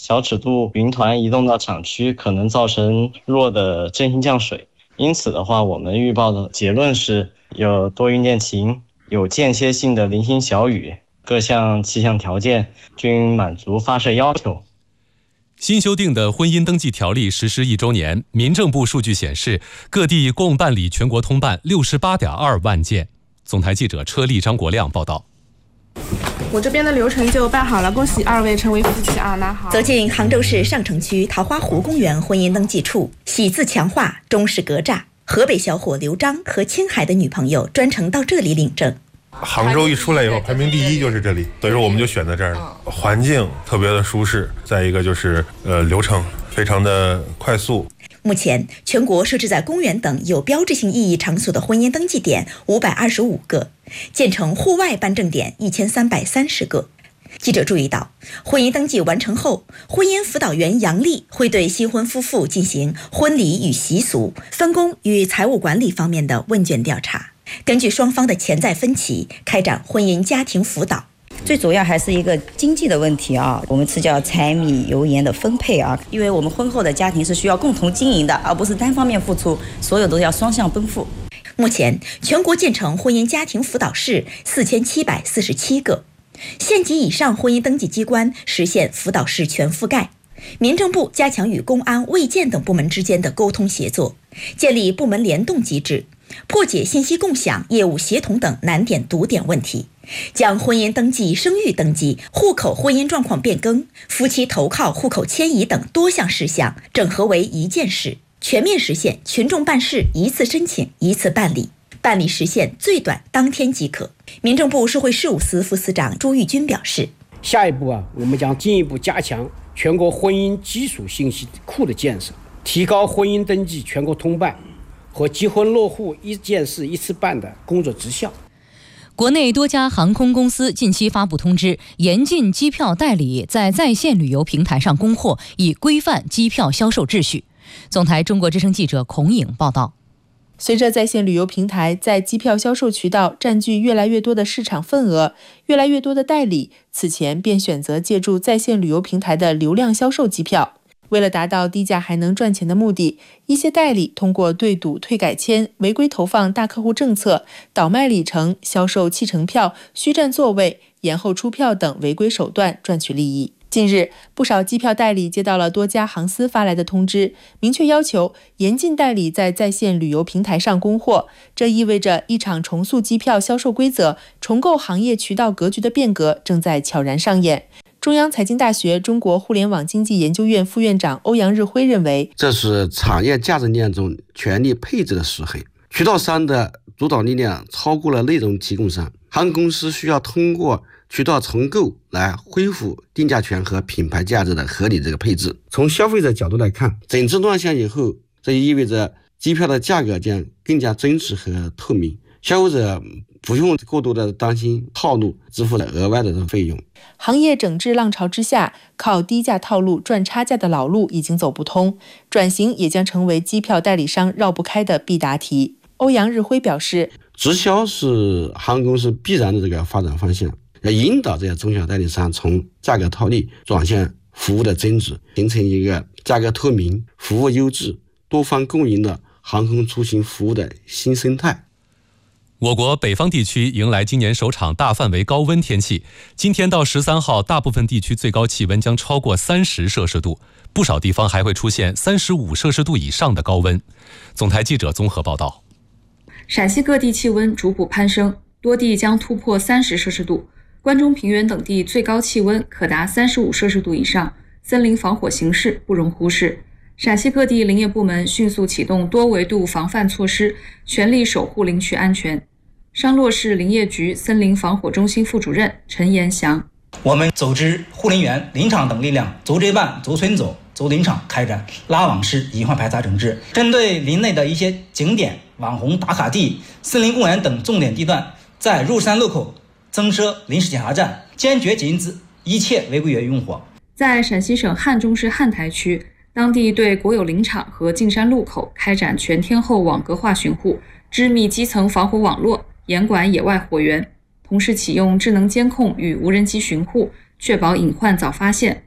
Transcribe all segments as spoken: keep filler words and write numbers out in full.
小尺度云团移动到厂区，可能造成弱的振兴降水。因此的话，我们预报的结论是有多云见晴，有间歇性的零星小雨，各项气象条件均满足发射要求。 新修订的婚姻登记条例实施一周年，民政部数据显示，各地共办理全国通办 六十八点二万件。总台记者车丽、张国亮报道。 我这边的流程就办好了，恭喜二位成为夫妻啊！那好。 走进杭州市上城区桃花湖公园婚姻登记处，喜字强化，中式格栅。河北小伙刘章和青海的女朋友专程到这里领证。 杭州一出来以后，排名第一就是这里，所以说我们就选在这儿了。环境特别的舒适，再一个就是呃流程非常的快速。 目前，全国设置在公园等有标志性意义场所的婚姻登记点五百二十五个，建成户外办证点一千三百三十个。记者注意到，婚姻登记完成后，婚姻辅导员杨丽会对新婚夫妇进行婚礼与习俗、分工与财务管理方面的问卷调查，根据双方的潜在分歧，开展婚姻家庭辅导。 最主要还是一个经济的问题啊，我们是叫柴米油盐的分配啊，因为我们婚后的家庭是需要共同经营的，而不是单方面付出，所有都要双向奔赴。 目前，全国建成婚姻家庭辅导室四千七百四十七个，县级以上婚姻登记机关实现辅导室全覆盖。民政部加强与公安、卫健等部门之间的沟通协作，建立部门联动机制，破解信息共享、业务协同等难点堵点问题，将婚姻登记、生育登记、户口婚姻状况变更、夫妻投靠、户口迁移等多项事项整合为一件事，全面实现群众办事一次申请一次办理，办理时限最短当天即可。民政部社会事务司副司长朱玉军表示， 下一步啊，我们将进一步加强全国婚姻基础信息库的建设，提高婚姻登记全国通办和结婚落户一件事一次办的工作绩效。 国内多家航空公司近期发布通知，严禁机票代理在在线旅游平台上供货，以规范机票销售秩序。总台中国之声记者孔颖报道。 随着在线旅游平台在机票销售渠道占据越来越多的市场份额，越来越多的代理此前便选择借助在线旅游平台的流量销售机票。为了达到低价还能赚钱的目的，一些代理通过对赌、退改签、违规投放大客户政策、倒卖里程、销售弃乘票、虚占座位、延后出票等违规手段赚取利益。近日，不少机票代理接到了多家航司发来的通知，明确要求严禁代理在在线旅游平台上供货。这意味着一场重塑机票销售规则、重构行业渠道格局的变革正在悄然上演。中央财经大学中国互联网经济研究院副院长欧阳日辉认为， 这是产业价值链中权力配置的失衡，渠道商的主导力量超过了内容提供商，航空公司需要通过渠道重构来恢复定价权和品牌价值的合理这个配置。从消费者角度来看，整治乱象以后，这意味着机票的价格将更加真实和透明，消费者不用过多的担心套路支付了额外的费用。 行业整治浪潮之下，靠低价套路赚差价的老路已经走不通，转型也将成为机票代理商绕不开的必答题。欧阳日辉表示， 直销是航空公司必然的这个发展方向，要引导这些中小代理商从价格套利转向服务的增值，形成一个价格透明、服务优质、多方共赢的航空出行服务的新生态。 我国北方地区迎来今年首场大范围高温天气，今天到十三号，大部分地区最高气温将超过三十摄氏度，不少地方还会出现三十五摄氏度以上的高温。总台记者综合报道。 陕西各地气温逐步攀升，多地将突破三十摄氏度，关中平原等地最高气温可达三十五摄氏度以上，森林防火形势不容忽视。陕西各地林业部门迅速启动多维度防范措施，全力守护林区安全。商洛市林业局森林防火中心副主任陈延祥， 我们组织护林员、林场等力量走街办、走村走、走林场，开展拉网式隐患排查整治，针对林内的一些景点、网红打卡地、森林公园等重点地段，在入山路口增设临时检查站，坚决禁止一切违规用火。 在陕西省汉中市汉台区，当地对国有林场和进山路口开展全天候网格化巡护，织密基层防火网络，严管野外火源，同时启用智能监控与无人机巡护，确保隐患早发现，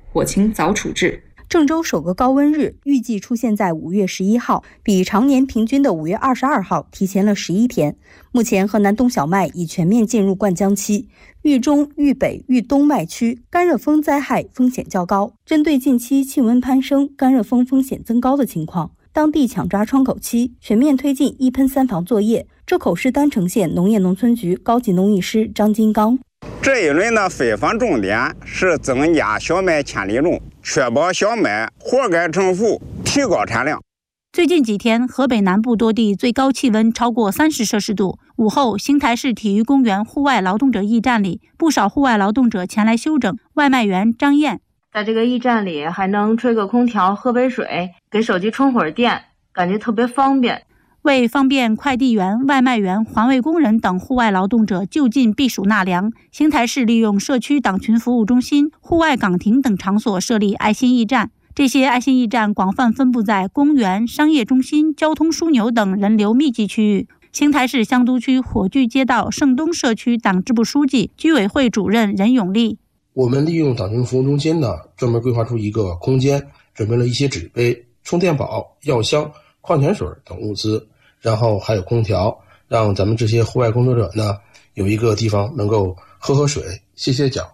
伙情早处置。 郑州首个高温日预计出现在五月十一号，比常年平均的五月二十二号提前了十一天。目前河南冬小麦已全面进入灌浆期，豫中、豫北、豫东麦区干热风灾害风险较高。针对近期气温攀升、干热风风险增高的情况，当地抢抓窗口期，全面推进一喷三防作业。浙口市丹城县农业农村局高级农艺师张金刚： 这一轮的飞防重点是增加小麦千里种，确保小麦活该成腐，提高产量。 最近几天，河北南部多地最高气温超过三十摄氏度。午后，邢台市体育公园户外劳动者驿站里，不少户外劳动者前来休整。外卖员张燕在这个驿站里还能吹个空调、喝杯水，给手机充会儿电，感觉特别方便。 为方便快递员、外卖员、环卫工人等户外劳动者就近避暑纳凉，邢台市利用社区党群服务中心、户外岗亭等场所设立爱心驿站。这些爱心驿站广泛分布在公园、商业中心、交通枢纽等人流密集区域。邢台市香都区火炬街道盛东社区党支部书记、居委会主任任永利： 我们利用党群服务中心呢，专门规划出一个空间，准备了一些纸杯、充电宝、药箱、矿泉水等物资，然后还有空调，让咱们这些户外工作者呢有一个地方能够喝喝水、歇歇脚。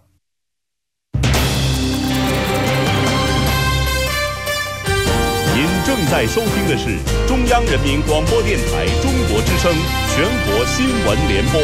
您正在收听的是中央人民广播电台中国之声全国新闻联播。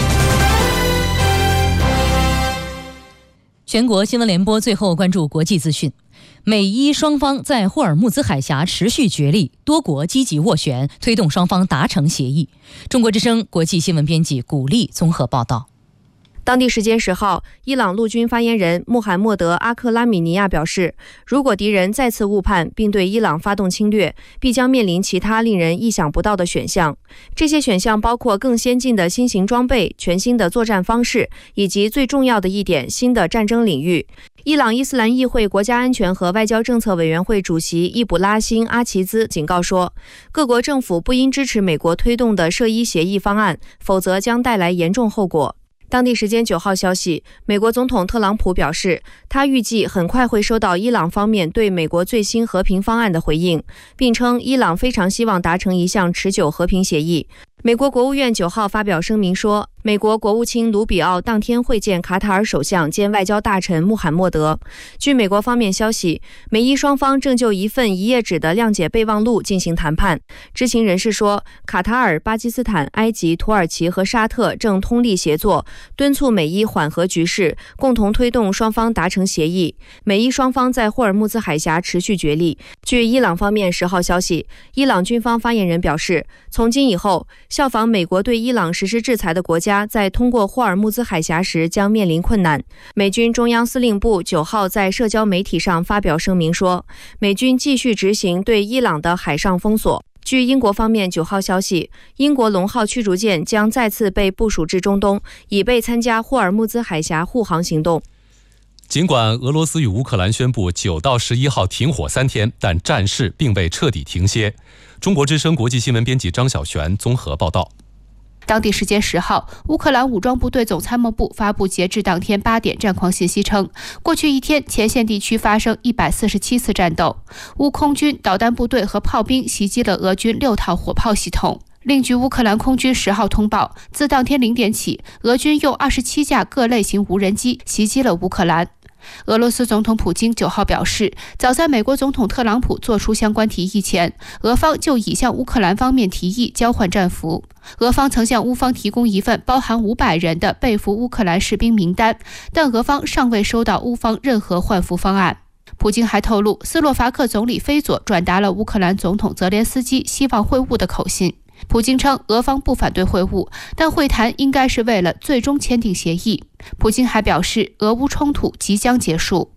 全国新闻联播最后关注国际资讯。美伊双方在霍尔木兹海峡持续角力，多国积极斡旋，推动双方达成协议。中国之声国际新闻编辑古丽综合报道。 当地时间十号，伊朗陆军发言人穆罕默德·阿克拉米尼亚表示，如果敌人再次误判并对伊朗发动侵略，必将面临其他令人意想不到的选项。这些选项包括更先进的新型装备、全新的作战方式，以及最重要的一点，新的战争领域。伊朗伊斯兰议会国家安全和外交政策委员会主席伊卜拉欣·阿齐兹警告说，各国政府不应支持美国推动的涉伊协议方案，否则将带来严重后果。当地时间九号消息，美国总统特朗普表示，他预计很快会收到伊朗方面对美国最新和平方案的回应，并称伊朗非常希望达成一项持久和平协议。美国国务院九号发表声明说，美国国务卿卢比奥当天会见卡塔尔首相兼外交大臣穆罕默德。据美国方面消息，美伊双方正就一份一页纸的谅解备忘录进行谈判。知情人士说，卡塔尔、巴基斯坦、埃及、土耳其和沙特正通力协作，敦促美伊缓和局势，共同推动双方达成协议。美伊双方在霍尔木兹海峡持续角力。据伊朗方面十号消息，伊朗军方发言人表示，从今以后，效仿美国对伊朗实施制裁的国家在通过霍尔木兹海峡时将面临困难。美军中央司令部九号在社交媒体上发表声明说，美军继续执行对伊朗的海上封锁。据英国方面九号消息，英国龙号驱逐舰将再次被部署至中东，以备参加霍尔木兹海峡护航行动。 尽管俄罗斯与乌克兰宣布九到十一号停火三天，但战事并未彻底停歇。中国之声国际新闻编辑张小璇综合报道。 当地时间十号，乌克兰武装部队总参谋部发布截至当天八点战况信息称，过去一天前线地区发生一百四十七次战斗，乌空军、导弹部队和炮兵袭击了俄军六套火炮系统。另据乌克兰空军十号通报，自当天零点起，俄军用二十七架各类型无人机袭击了乌克兰。俄罗斯总统普京九号表示，早在美国总统特朗普做出相关提议前，俄方就已向乌克兰方面提议交换战俘。俄方曾向乌方提供一份包含五百人的被俘乌克兰士兵名单，但俄方尚未收到乌方任何换俘方案。普京还透露，斯洛伐克总理菲佐转达了乌克兰总统泽连斯基希望会晤的口信。普京称，俄方不反对会晤，但会谈应该是为了最终签订协议。普京还表示，俄乌冲突即将结束。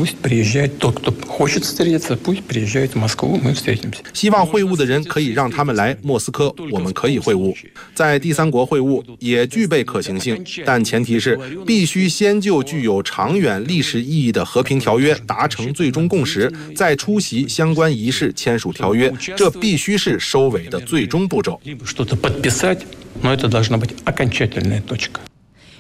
希望会晤的人可以让他们来莫斯科，我们可以会晤。在第三国会晤也具备可行性，但前提是必须先就具有长远历史意义的和平条约达成最终共识，再出席相关仪式签署条约，这必须是收尾的最终步骤。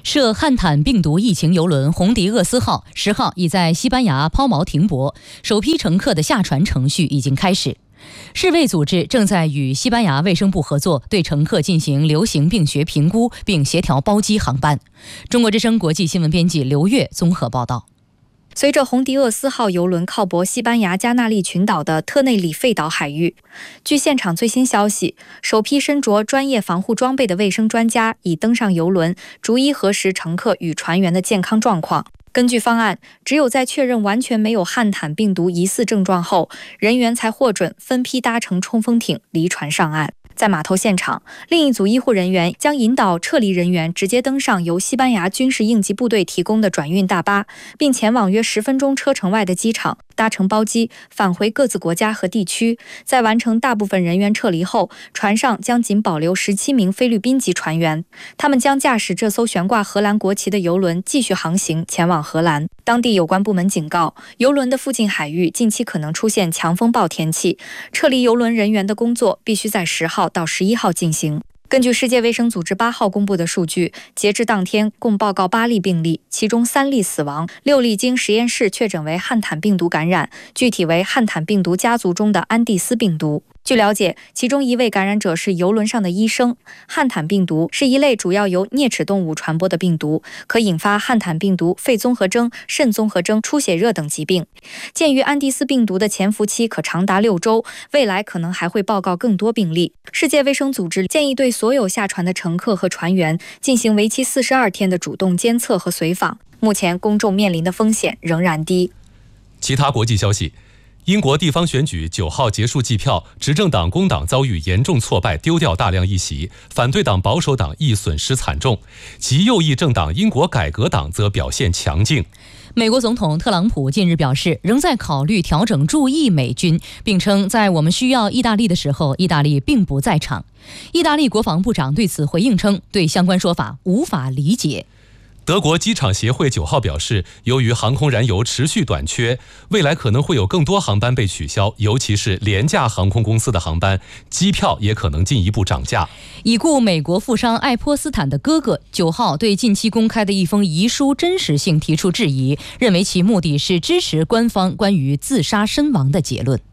涉汉坦病毒疫情邮轮红迪厄斯号十号已在西班牙抛锚停泊，首批乘客的下船程序已经开始。世卫组织正在与西班牙卫生部合作，对乘客进行流行病学评估，并协调包机航班。中国之声国际新闻编辑刘越综合报道。 随着红迪厄斯号邮轮靠泊西班牙加那利群岛的特内里费岛海域，据现场最新消息，首批身着专业防护装备的卫生专家已登上邮轮，逐一核实乘客与船员的健康状况。根据方案，只有在确认完全没有汉坦病毒疑似症状后，人员才获准分批搭乘冲锋艇离船上岸。在码头现场，另一组医护人员将引导撤离人员直接登上由西班牙军事应急部队提供的转运大巴，并前往约十分钟车程外的机场，搭乘包机返回各自国家和地区。在完成大部分人员撤离后，船上将仅保留十七名菲律宾籍船员，他们将驾驶这艘悬挂荷兰国旗的邮轮继续航行前往荷兰。当地有关部门警告，邮轮的附近海域近期可能出现强风暴天气，撤离邮轮人员的工作必须在十号到十一号进行。根据世界卫生组织八号公布的数据，截至当天共报告八例病例，其中三例死亡，六例经实验室确诊为汉坦病毒感染，具体为汉坦病毒家族中的安地斯病毒。据了解，其中一位感染者是邮轮上的医生。汉坦病毒是一类主要由啮齿动物传播的病毒，可引发汉坦病毒肺综合征、肾综合征、出血热等疾病。鉴于安地斯病毒的潜伏期可长达六周，未来可能还会报告更多病例。世界卫生组织建议对所有下船的乘客和船员进行为期四十二天的主动监测和随访。目前公众面临的风险仍然低。 其他国际消息。英国地方选举九号结束计票，执政党工党遭遇严重挫败，丢掉大量议席；反对党保守党亦损失惨重。极右翼政党英国改革党则表现强劲。 美国总统特朗普近日表示，仍在考虑调整驻意美军，并称在我们需要意大利的时候，意大利并不在场。意大利国防部长对此回应称，对相关说法无法理解。 德国机场协会九号表示，由于航空燃油持续短缺，未来可能会有更多航班被取消，尤其是廉价航空公司的航班，机票也可能进一步涨价。 已故美国富商爱泼斯坦的哥哥九号对近期公开的一封遗书真实性提出质疑，认为其目的是支持官方关于自杀身亡的结论。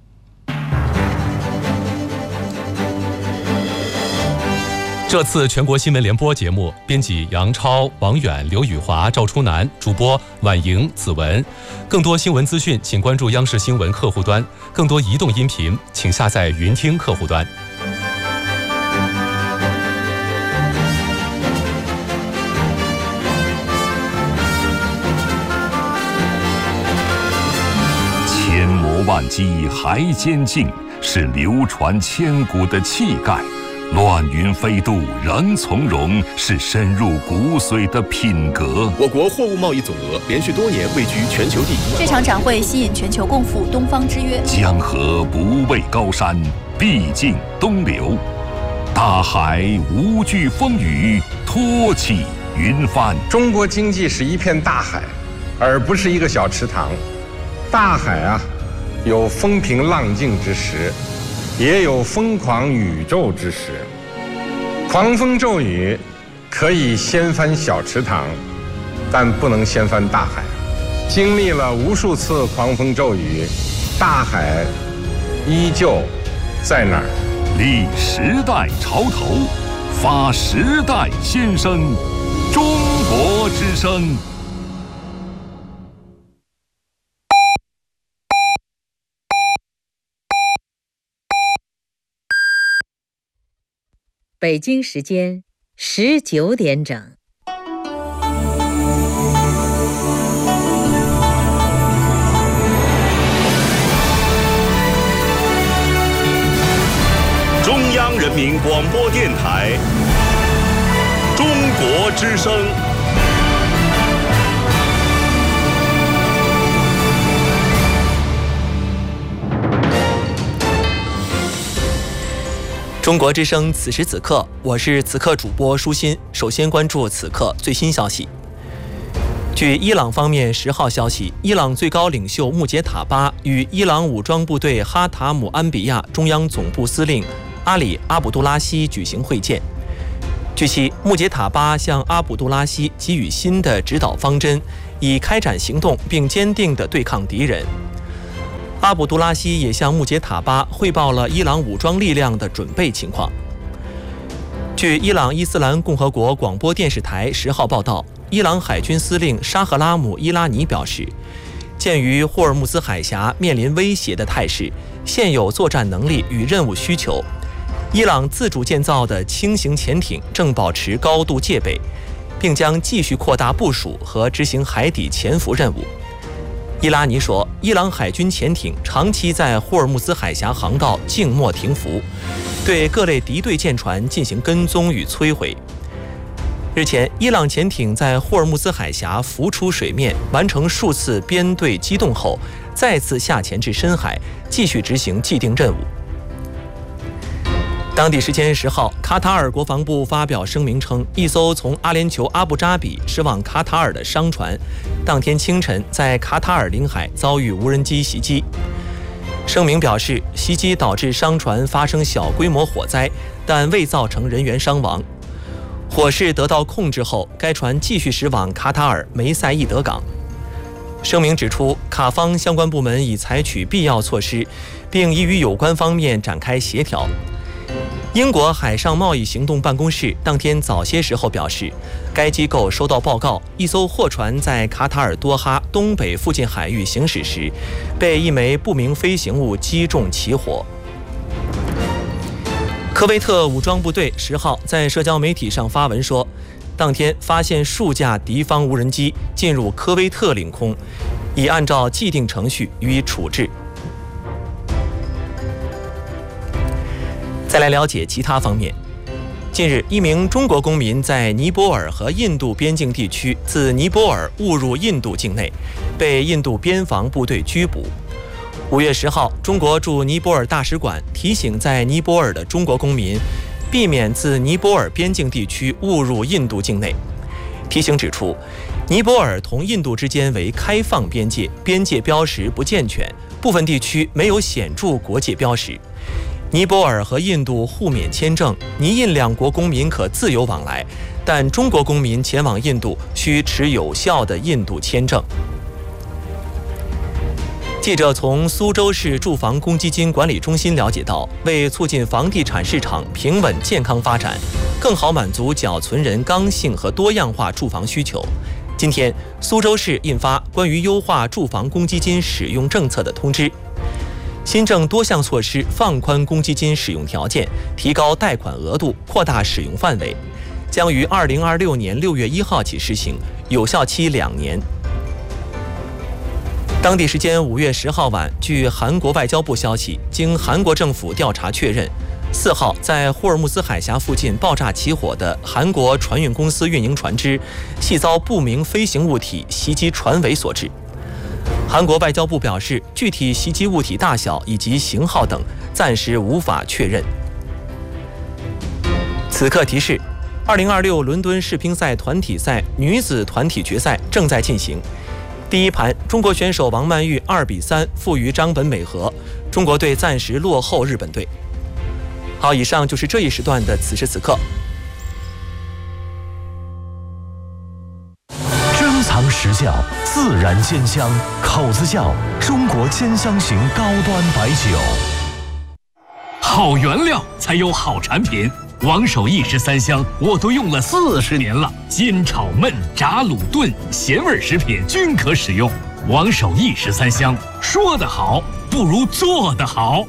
这次全国新闻联播节目，编辑杨超、王远、刘宇华、赵初南，主播婉莹、子文。更多新闻资讯，请关注央视新闻客户端；更多移动音频，请下载云听客户端。 千磨万击还坚劲，是流传千古的气概。乱云飞渡仍从容，是深入骨髓的品格。 我国货物贸易总额连续多年位居全球第一。 这场展会吸引全球共赴东方之约。 江河不畏高山，必尽东流。大海无惧风雨，托起云帆。 中国经济是一片大海，而不是一个小池塘。大海啊，有风平浪静之时，也有疯狂宇宙之时。狂风骤雨可以掀翻小池塘，但不能掀翻大海。经历了无数次狂风骤雨，大海依旧在那儿。 立时代潮头，发时代先声。中国之声。 北京时间十九点整。 中央人民广播电台中国之声。 中国之声，此时此刻，我是此刻主播舒心。首先关注此刻最新消息。据伊朗方面十号消息，伊朗最高领袖穆杰塔巴与伊朗武装部队哈塔姆安比亚中央总部司令阿里阿卜杜拉希举行会见。 据悉，穆杰塔巴向阿卜杜拉希给予新的指导方针，以开展行动并坚定地对抗敌人。阿卜杜拉希也向穆杰塔巴汇报了伊朗武装力量的准备情况。据伊朗伊斯兰共和国广播电视台十号报道，伊朗海军司令沙赫拉姆·伊拉尼表示，鉴于霍尔木兹海峡面临威胁的态势，现有作战能力与任务需求，伊朗自主建造的轻型潜艇正保持高度戒备，并将继续扩大部署和执行海底潜伏任务。伊拉尼说，伊朗海军潜艇长期在霍尔木兹海峡航道静默停服，对各类敌对舰船进行跟踪与摧毁。日前，伊朗潜艇在霍尔木兹海峡浮出水面，完成数次编队机动后，再次下潜至深海，继续执行既定任务。当地时间十号，卡塔尔国防部发表声明称，一艘从阿联酋阿布扎比驶往卡塔尔的商船，当天清晨在卡塔尔领海遭遇无人机袭击。声明表示，袭击导致商船发生小规模火灾，但未造成人员伤亡。火势得到控制后，该船继续驶往卡塔尔梅赛义德港。声明指出，卡方相关部门已采取必要措施，并已与有关方面展开协调。英国海上贸易行动办公室当天早些时候表示，该机构收到报告，一艘货船在卡塔尔多哈东北附近海域行驶时，被一枚不明飞行物击中起火。科威特武装部队十号在社交媒体上发文说，当天发现数架敌方无人机进入科威特领空，已按照既定程序予以处置。再来了解其他方面。近日，一名中国公民在尼泊尔和印度边境地区自尼泊尔误入印度境内，被印度边防部队拘捕。五月十号，中国驻尼泊尔大使馆提醒在尼泊尔的中国公民，避免自尼泊尔边境地区误入印度境内。提醒指出，尼泊尔同印度之间为开放边界，边界标识不健全，部分地区没有显著国界标识。尼泊尔和印度互免签证，尼印两国公民可自由往来，但中国公民前往印度需持有效的印度签证。记者从苏州市住房公积金管理中心了解到，为促进房地产市场平稳健康发展，更好满足缴存人刚性和多样化住房需求，今天苏州市印发关于优化住房公积金使用政策的通知，新政多项措施放宽公积金使用条件，提高贷款额度，扩大使用范围，将于二零二六年六月一号起施行，有效期两年。当地时间五月十号晚，据韩国外交部消息，经韩国政府调查确认，四号在霍尔木兹海峡附近爆炸起火的韩国船运公司运营船只，系遭不明飞行物体袭击船尾所致。韩国外交部表示，具体袭击物体大小以及型号等暂时无法确认。此刻提示，二零二六伦敦世乒赛团体赛女子团体决赛正在进行。第一盘，中国选手王曼玉二比三负于张本美和，中国队暂时落后日本队。好，以上就是这一时段的此时此刻。 珍藏实窖，自然鲜香，口子窖中国兼香型高端白酒。 好原料才有好产品。王守义十三香我都用了四十年了，煎炒焖炸卤炖咸味食品均可使用。王守义十三香，说得好不如做得好。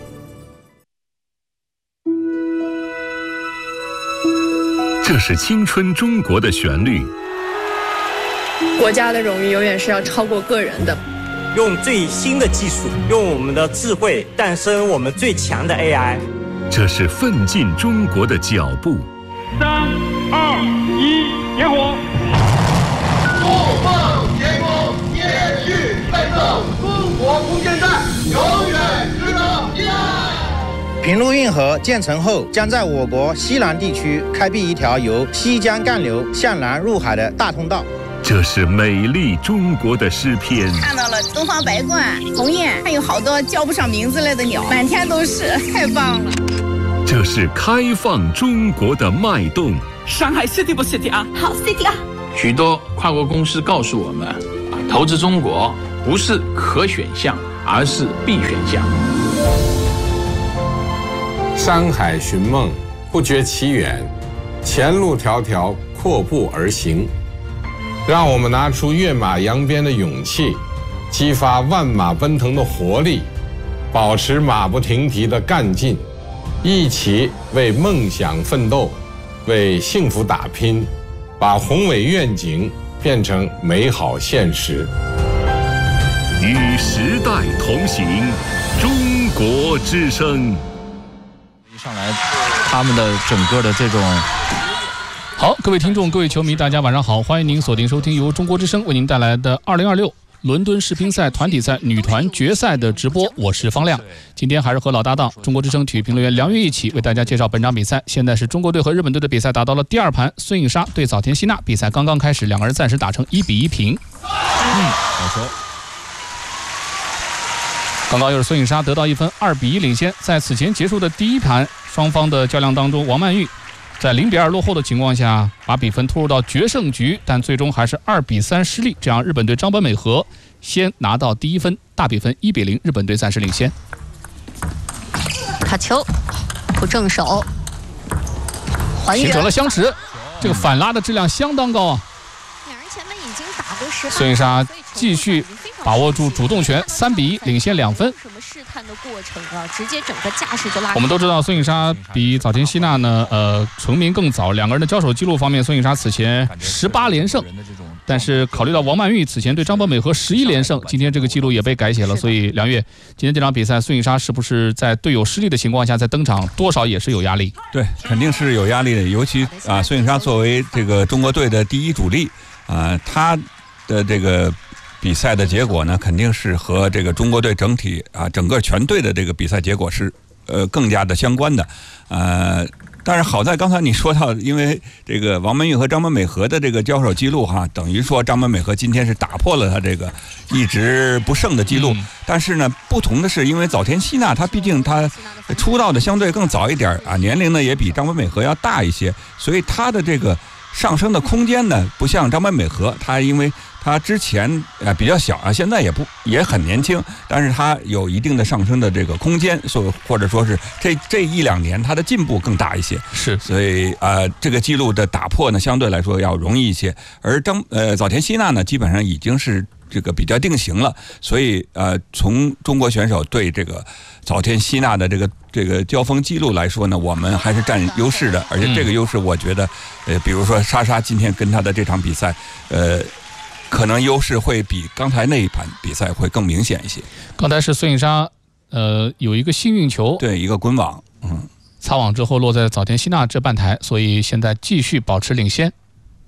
这是青春中国的旋律。 国家的荣誉永远是要超过个人的。 用最新的技术，用我们的智慧诞生我们最强的 A I。 这是奋进中国的脚步。 三二一，点火！怒放天空，继续奋斗，中国空间站永远值得依赖。 平陆运河建成后，将在我国西南地区开辟一条由西江干流向南入海的大通道。 这是美丽中国的诗篇。 看到了东方白鹳、鸿雁，还有好多叫不上名字来的鸟，满天都是，太棒了。 这是开放中国的脉动。 上海 City 不 City 啊？ 好 City 啊！ 许多跨国公司告诉我们，投资中国不是可选项，而是必选项。 山海寻梦，不觉其远，前路迢迢，阔步而行。让我们拿出跃马扬鞭的勇气，激发万马奔腾的活力，保持马不停蹄的干劲，一起为梦想奋斗，为幸福打拼，把宏伟愿景变成美好现实。 与时代同行，中国之声。 上来，他们的整个的这种。 好，各位听众、各位球迷，大家晚上好！欢迎您锁定收听由中国之声为您带来的二零二六伦敦世乒赛团体赛女团决赛的直播，我是方亮。今天还是和老搭档中国之声体育评论员梁月一起为大家介绍本场比赛。现在是中国队和日本队的比赛打到了第二盘，孙颖莎对早田希娜，比赛刚刚开始，两个人暂时打成一比一平。嗯，好球。刚刚又是孙颖莎得到一分，二比一领先。在此前结束的第一盘，双方的较量当中，王曼玉在零比二落后的情况下，把比分拖入到决胜局，但最终还是二比三失利，这样日本队张本美和先拿到第一分，大比分一比零，日本队暂时领先。 卡球，不正手，还原， 形成了相持，这个反拉的质量相当高啊！ 两人前面已经打过十八， 孙颖莎继续把握住主动权，三比一领先两分。 什么试探的过程啊？直接整个架势就拉开。 我们都知道孙颖莎比早田希娜呢，呃，成名更早。两个人的交手记录方面，孙颖莎此前十八连胜，但是考虑到王曼玉此前对张本美和十一连胜，今天这个记录也被改写了。所以梁月，今天这场比赛，孙颖莎是不是在队友失利的情况下再登场，多少也是有压力？ 对，肯定是有压力的。尤其啊，孙颖莎作为这个中国队的第一主力啊，她的这个比赛的结果呢，肯定是和这个中国队整体啊整个全队的这个比赛结果是呃更加的相关的，呃，但是好在刚才你说到，因为这个王曼玉和张本美和的这个交手记录哈，等于说张本美和今天是打破了他这个一直不胜的记录，嗯、但是呢，不同的是，因为早田希娜她毕竟她出道的相对更早一点啊，年龄呢也比张本美和要大一些，所以她的这个上升的空间呢，不像张本美和，她因为她之前呃比较小啊，现在也不也很年轻，但是她有一定的上升的这个空间，所或者说是这这一两年她的进步更大一些， 是， 所以呃这个记录的打破呢，相对来说要容易一些。而张呃早田希娜呢，基本上已经是这个比较定型了，所以呃从中国选手对这个早田希娜的这个这个交锋记录来说呢，我们还是占优势的，而且这个优势我觉得，呃，比如说莎莎今天跟她的这场比赛，呃，可能优势会比刚才那一盘比赛会更明显一些。 刚才是孙颖莎，呃，有一个幸运球， 对，一个滚网，嗯， 擦网之后落在早田希娜这半台，所以现在继续保持领先。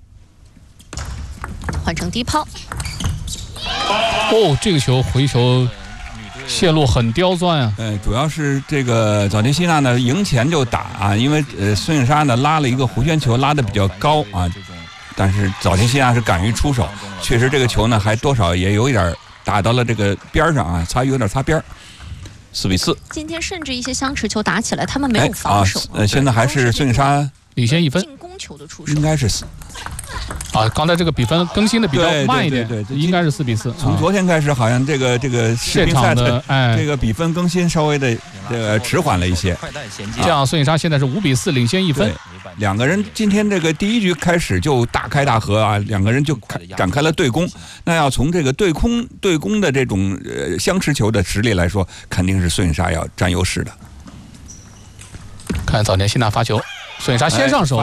换成低抛。 哦，这个球回球线路很刁钻啊！ 呃，主要是这个早田希娜呢赢前就打啊，因为呃孙颖莎呢拉了一个弧圈球拉得比较高啊，但是早田希娜是敢于出手，确实这个球呢还多少也有一点打到了这个边上啊，擦有点擦边。四比四。 今天甚至一些相持球打起来，他们没有防守。 哎、啊，呃，现在还是孙颖莎领先一分。 进攻球的出手应该是四。 啊，刚才这个比分更新的比较慢一点， 对对对对， 应该是四比四。 从昨天开始，好像这个这个世乒赛的哎这个比分更新稍微的这个迟缓了一些。 这样，孙颖莎现在是五比四领先一分。 两个人今天这个第一局开始就大开大合啊，两个人就展开了对攻。那要从这个对空对攻的这种呃相持球的实力来说，肯定是孙颖莎要占优势的。 看早田希娜发球，孙颖莎先上手。